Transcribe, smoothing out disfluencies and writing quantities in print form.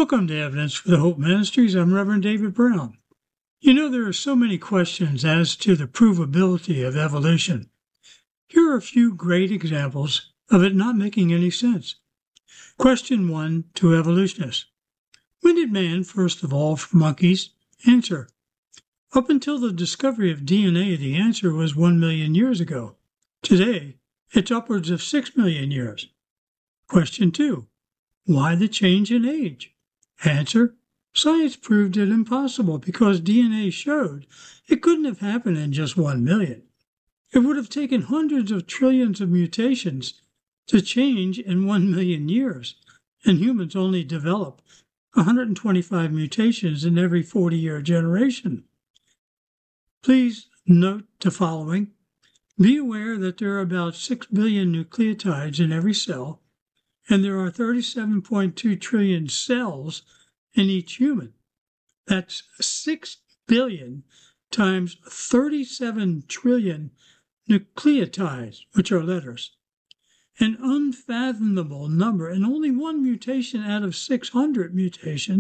Welcome to Evidence for the Hope Ministries. I'm Reverend David Brown. You know, there are so many questions as to the provability of evolution. Here are a few great examples of it not making any sense. Question 1 to evolutionists. When did man first evolve from monkeys? Answer. Up until the discovery of DNA, the answer was 1 million years ago. Today, it's upwards of 6 million years. Question 2. Why the change in age? Answer. Science proved it impossible because DNA showed it couldn't have happened in just 1 million. It would have taken hundreds of trillions of mutations to change in 1 million years, and humans only develop 125 mutations in every 40-year generation. Please note the following. Be aware that there are about 6 billion nucleotides in every cell, and there are 37.2 trillion cells in each human. That's 6 billion times 37 trillion nucleotides, which are letters. An unfathomable number, and only one mutation out of 600 mutations